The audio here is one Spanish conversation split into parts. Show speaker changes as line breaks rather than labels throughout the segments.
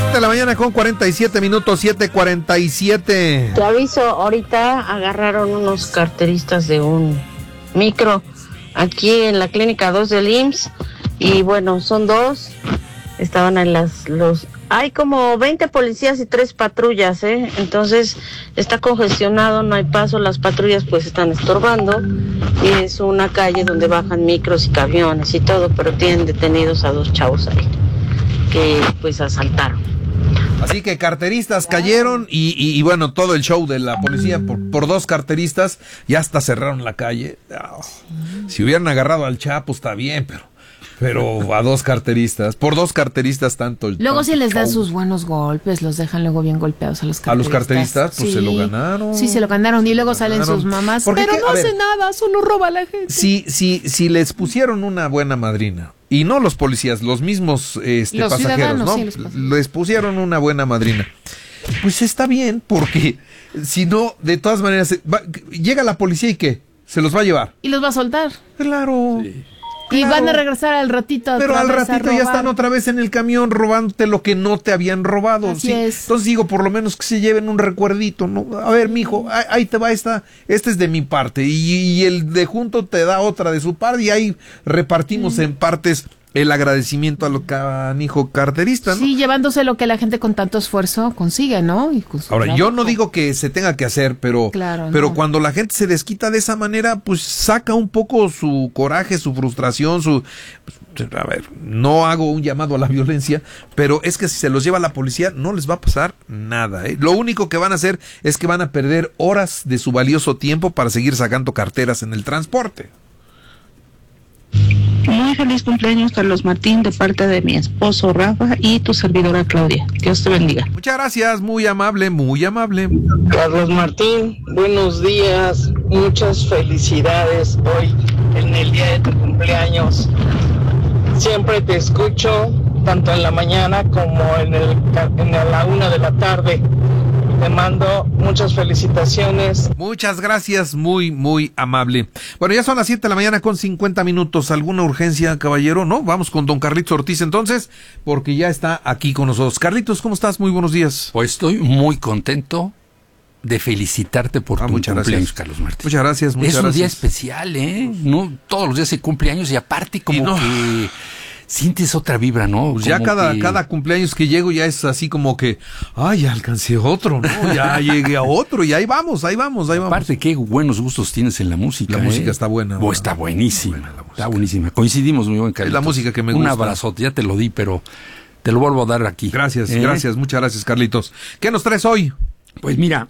7 de la mañana con 47 minutos, 7:47.
Te aviso, ahorita agarraron unos carteristas de un micro aquí en la clínica 2 del IMSS. Y bueno, son dos. Estaban en hay como 20 policías y 3 patrullas, Entonces está congestionado, no hay paso, las patrullas pues están estorbando. Y es una calle donde bajan micros y camiones y todo, pero tienen detenidos a 2 chavos ahí que pues asaltaron.
Así que carteristas cayeron y bueno, todo el show de la policía por 2 carteristas, ya hasta cerraron la calle. Oh, si hubieran agarrado al Chapo está bien, pero a 2 carteristas, por 2 carteristas tanto.
Luego si les dan
show.
sus buenos golpes, los dejan luego bien golpeados a los carteristas.
A los carteristas, pues
sí,
se lo ganaron.
Sí, se lo ganaron y luego salen sus mamás, pero no hace nada, solo roba a la gente.
Si les pusieron una buena madrina, y no los policías, los mismos los pasajeros, ¿no? Sí, les pusieron una buena madrina. Pues está bien, porque si no, de todas maneras, llega la policía y ¿qué? Se los va a llevar.
Y los va a soltar.
Claro. Sí.
Y van a regresar al ratito.
Pero al ratito ya están otra vez en el camión robándote lo que no te habían robado.
Así es.
Entonces digo, por lo menos que se lleven un recuerdito, ¿no? A ver, mijo, ahí te va esta es de mi parte. Y el de junto te da otra de su parte y ahí repartimos en partes el agradecimiento a lo canijo carterista, ¿no?
Sí, llevándose lo que la gente con tanto esfuerzo consigue, ¿no? Y
ahora, trabajo. Yo no digo que se tenga que hacer, pero cuando la gente se desquita de esa manera, pues saca un poco su coraje, su frustración, a ver, no hago un llamado a la violencia, pero es que si se los lleva la policía no les va a pasar nada, ¿eh? Lo único que van a hacer es que van a perder horas de su valioso tiempo para seguir sacando carteras en el transporte.
Muy feliz cumpleaños, Carlos Martín, de parte de mi esposo Rafa y tu servidora Claudia. Dios te bendiga.
Muchas gracias, muy amable, muy amable.
Carlos Martín, buenos días, muchas felicidades hoy en el día de tu cumpleaños. Siempre te escucho, tanto en la mañana como en la 1 de la tarde. Te mando muchas felicitaciones.
Muchas gracias, muy, muy amable. Bueno, ya son las 7 de la mañana con 50 minutos. ¿Alguna urgencia, caballero? No, vamos con don Carlitos Ortiz entonces, porque ya está aquí con nosotros. Carlitos, ¿cómo estás? Muy buenos días.
Pues estoy muy contento de felicitarte por tu cumpleaños,
gracias.
Carlos Martín.
Muchas gracias, muchas gracias.
Es un día especial, No todos los días se cumpleaños y aparte como que sientes otra vibra, ¿no?
Pues ya cada cumpleaños que llego ya es así como que, ay, ya alcancé otro, ¿no? Ya llegué a otro y ahí vamos.
Aparte, qué buenos gustos tienes en la música.
La música está buena.
Está buenísima. Está buenísima. Coincidimos muy bien, Carlitos.
Es la música que me gusta.
Un abrazote, ya te lo di, pero te lo vuelvo a dar aquí.
Gracias, muchas gracias, Carlitos. ¿Qué nos traes hoy?
Pues mira,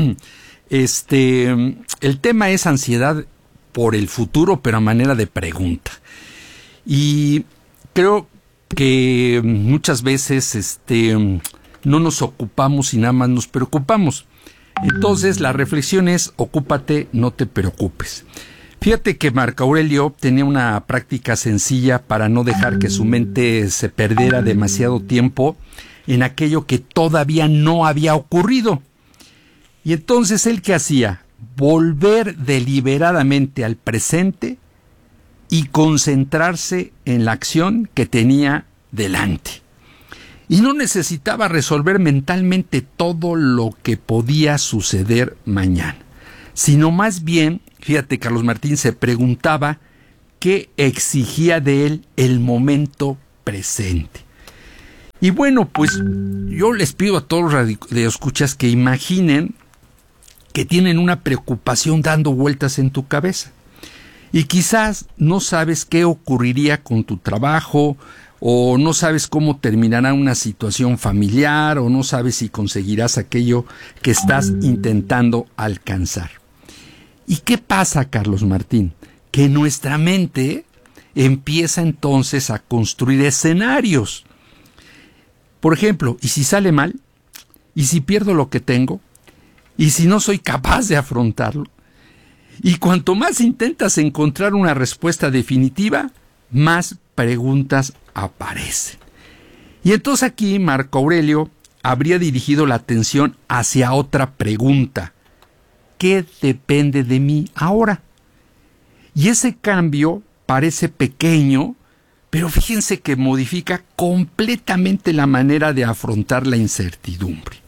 el tema es ansiedad por el futuro, pero a manera de pregunta. Y creo que muchas veces no nos ocupamos y nada más nos preocupamos. Entonces la reflexión es: ocúpate, no te preocupes. Fíjate que Marco Aurelio tenía una práctica sencilla para no dejar que su mente se perdiera demasiado tiempo en aquello que todavía no había ocurrido. Y entonces él, ¿qué hacía? Volver deliberadamente al presente y concentrarse en la acción que tenía delante. Y no necesitaba resolver mentalmente todo lo que podía suceder mañana, sino más bien, fíjate, Carlos Martín se preguntaba qué exigía de él el momento presente. Y bueno, pues yo les pido a todos los radioescuchas que imaginen que tienen una preocupación dando vueltas en tu cabeza. Y quizás no sabes qué ocurriría con tu trabajo, o no sabes cómo terminará una situación familiar, o no sabes si conseguirás aquello que estás intentando alcanzar. ¿Y qué pasa, Carlos Martín? Que nuestra mente empieza entonces a construir escenarios. Por ejemplo, ¿y si sale mal? ¿Y si pierdo lo que tengo? ¿Y si no soy capaz de afrontarlo? Y cuanto más intentas encontrar una respuesta definitiva, más preguntas aparecen. Y entonces aquí Marco Aurelio habría dirigido la atención hacia otra pregunta: ¿qué depende de mí ahora? Y ese cambio parece pequeño, pero fíjense que modifica completamente la manera de afrontar la incertidumbre.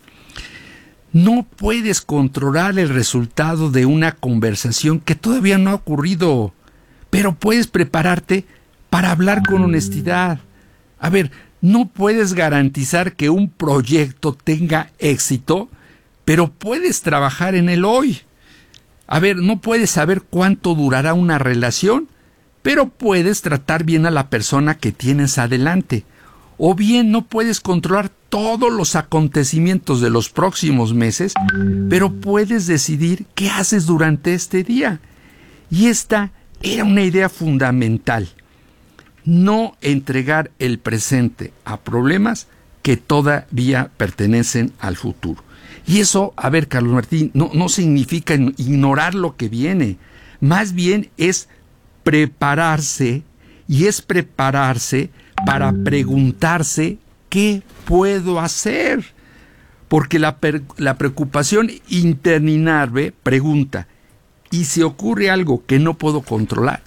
No puedes controlar el resultado de una conversación que todavía no ha ocurrido, pero puedes prepararte para hablar con honestidad. A ver, no puedes garantizar que un proyecto tenga éxito, pero puedes trabajar en el hoy. A ver, no puedes saber cuánto durará una relación, pero puedes tratar bien a la persona que tienes adelante. O bien no puedes controlar todos los acontecimientos de los próximos meses, pero puedes decidir qué haces durante este día. Y esta era una idea fundamental. No entregar el presente a problemas que todavía pertenecen al futuro. Y eso, a ver, Carlos Martín, no significa ignorar lo que viene. Más bien es prepararse, y es prepararse para preguntarse ¿qué puedo hacer? Porque la preocupación interminable pregunta, ¿y si ocurre algo que no puedo controlar?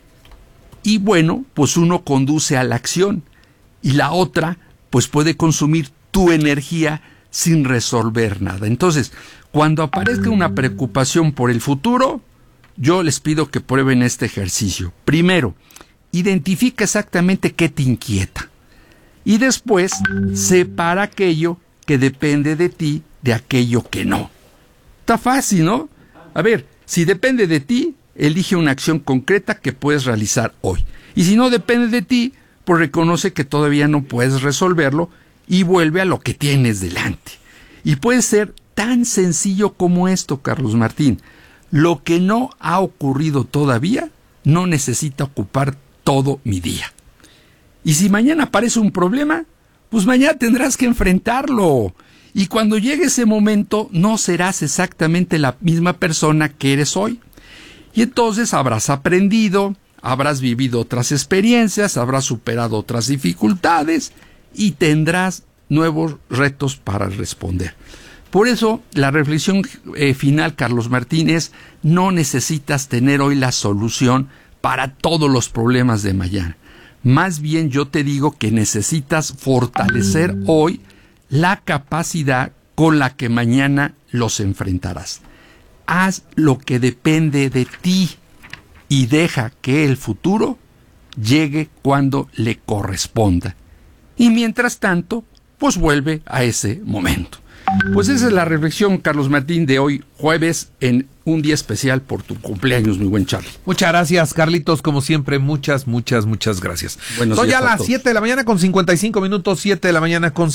Y bueno, pues uno conduce a la acción, y la otra pues puede consumir tu energía sin resolver nada. Entonces, cuando aparezca una preocupación por el futuro, yo les pido que prueben este ejercicio. Primero, identifica exactamente qué te inquieta. Y después, separa aquello que depende de ti de aquello que no. Está fácil, ¿no? A ver, si depende de ti, elige una acción concreta que puedes realizar hoy. Y si no depende de ti, pues reconoce que todavía no puedes resolverlo y vuelve a lo que tienes delante. Y puede ser tan sencillo como esto, Carlos Martín. Lo que no ha ocurrido todavía no necesita ocupar todo mi día. Y si mañana aparece un problema, pues mañana tendrás que enfrentarlo. Y cuando llegue ese momento, no serás exactamente la misma persona que eres hoy. Y entonces habrás aprendido, habrás vivido otras experiencias, habrás superado otras dificultades y tendrás nuevos retos para responder. Por eso, la reflexión final, Carlos Martín, es: no necesitas tener hoy la solución para todos los problemas de mañana. Más bien yo te digo que necesitas fortalecer hoy la capacidad con la que mañana los enfrentarás. Haz lo que depende de ti y deja que el futuro llegue cuando le corresponda. Y mientras tanto, pues vuelve a ese momento. Pues esa es la reflexión, Carlos Martín, de hoy, jueves, en un día especial por tu cumpleaños, mi buen Charlie.
Muchas gracias, Carlitos, como siempre, muchas gracias. Son ya las 7 de la mañana con 55 minutos, 7 de la mañana con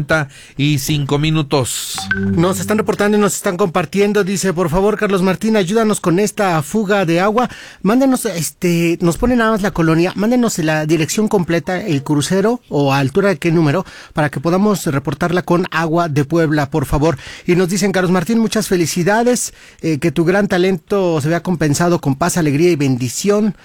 55 minutos.
Nos están reportando y nos están compartiendo, dice, por favor, Carlos Martín, ayúdanos con esta fuga de agua. Mándenos, nos ponen nada más la colonia, mándenos la dirección completa, el crucero o a altura de qué número, para que podamos reportarla con Agua de Puebla, por favor. Y nos dicen, Carlos Martín, muchas felicidades, que tu gran talento se vea compensado con paz, alegría y bendición,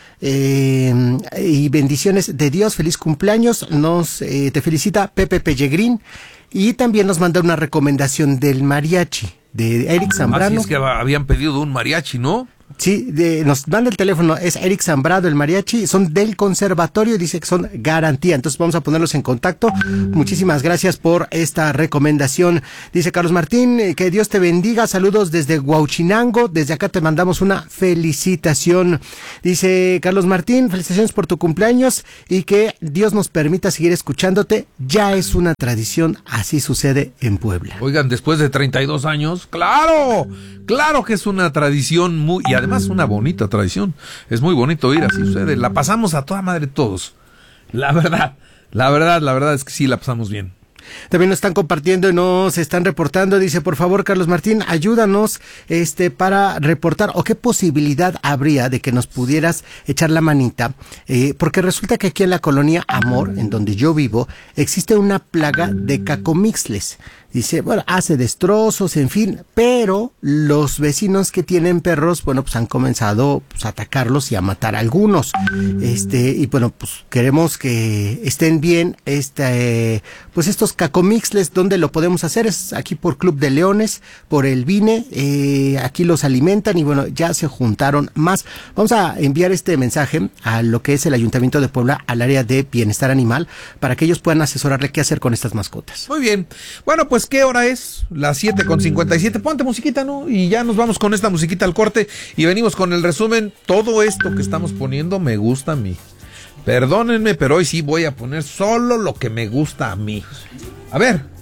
y bendiciones de Dios. Feliz cumpleaños. Te felicita Pepe Pellegrín, y también nos manda una recomendación del mariachi de Eric Zambrano.
Así es que habían pedido un mariachi, ¿no?
Sí, nos manda el teléfono, es Eric Zambrano, el mariachi, son del conservatorio, dice que son garantía, entonces vamos a ponerlos en contacto. Muchísimas gracias por esta recomendación. Dice Carlos Martín, que Dios te bendiga, saludos desde Huauchinango, desde acá te mandamos una felicitación. Dice Carlos Martín, felicitaciones por tu cumpleaños y que Dios nos permita seguir escuchándote, ya es una tradición, así sucede en Puebla.
Oigan, después de 32 años, claro que es una tradición y además una bonita tradición. Es muy bonito oír, así sucede. La pasamos a toda madre todos. La verdad es que sí la pasamos bien.
También nos están compartiendo y nos están reportando. Dice, por favor, Carlos Martín, ayúdanos para reportar, o qué posibilidad habría de que nos pudieras echar la manita, porque resulta que aquí en la colonia Amor, en donde yo vivo, existe una plaga de cacomixles. Dice, bueno, hace destrozos, en fin, pero los vecinos que tienen perros, bueno, pues han comenzado pues, a atacarlos y a matar a algunos. Y bueno, pues queremos que estén bien, pues estos cacomixles, ¿dónde lo podemos hacer? Es aquí por Club de Leones, por el Vine, aquí los alimentan y bueno, ya se juntaron más. Vamos a enviar este mensaje a lo que es el Ayuntamiento de Puebla, al área de bienestar animal, para que ellos puedan asesorarle qué hacer con estas mascotas.
Muy bien. Bueno, pues ¿qué hora es? Las 7:57. Ponte musiquita, ¿no? Y ya nos vamos con esta musiquita al corte y venimos con el resumen. Todo esto que estamos poniendo me gusta a mí. Perdónenme, pero hoy sí voy a poner solo lo que me gusta a mí. A ver.